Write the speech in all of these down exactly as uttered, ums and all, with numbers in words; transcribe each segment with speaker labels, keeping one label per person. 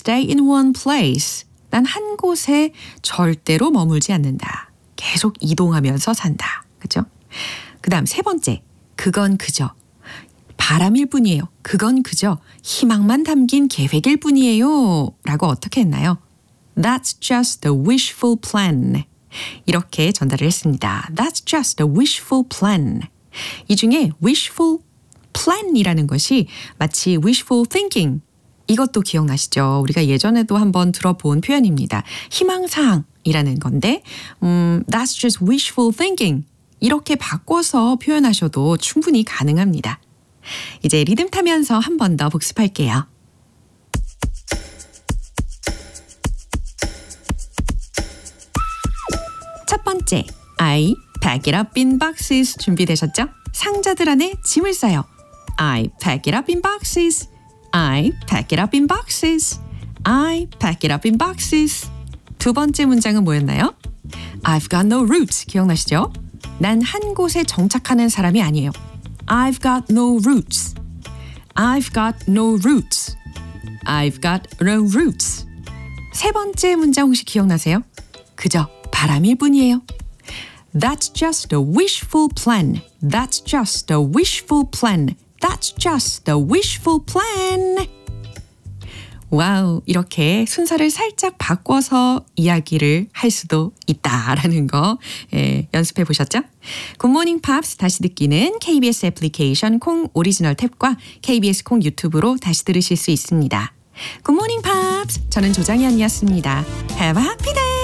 Speaker 1: stay in one place. 난 한 곳에 절대로 머물지 않는다. 계속 이동하면서 산다. 그죠? 그 다음 세 번째. 그건 그저 바람일 뿐이에요. 그건 그저 희망만 담긴 계획일 뿐이에요. 라고 어떻게 했나요? That's just a wishful plan. 이렇게 전달을 했습니다. That's just a wishful plan. 이 중에 wishful plan이라는 것이 마치 wishful thinking 이것도 기억나시죠? 우리가 예전에도 한번 들어본 표현입니다. 희망사항이라는 건데 음, That's just wishful thinking 이렇게 바꿔서 표현하셔도 충분히 가능합니다. 이제 리듬 타면서 한 번 더 복습할게요. 첫 번째, I pack it up in boxes 준비되셨죠? 상자들 안에 짐을 싸요. I pack it up in boxes. I pack it up in boxes. I pack it up in boxes. 두 번째 문장은 뭐였나요? I've got no roots. 기억나시죠? 난 한 곳에 정착하는 사람이 아니에요. I've got no roots. I've got no roots. I've got no roots. 세 번째 문장 혹시 기억나세요? 그저 바람일 뿐이에요. That's just a wishful plan. That's just a wishful plan. That's just a wishful plan. 와우, 이렇게 순서를 살짝 바꿔서 이야기를 할 수도 있다라는 거 예, 연습해 보셨죠? 굿모닝 팝스 다시 듣기는 케이비에스 애플리케이션 콩 오리지널 탭과 케이비에스 콩 유튜브로 다시 들으실 수 있습니다. 굿모닝 팝스, 저는 조장현이었습니다. Have a happy day!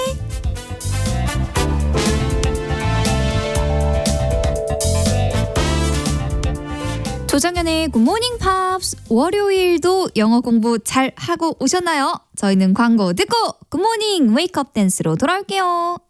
Speaker 2: 조정연의 굿모닝 팝스 월요일도 영어 공부 잘 하고 오셨나요? 저희는 광고 듣고 굿모닝 웨이크업 댄스로 돌아올게요.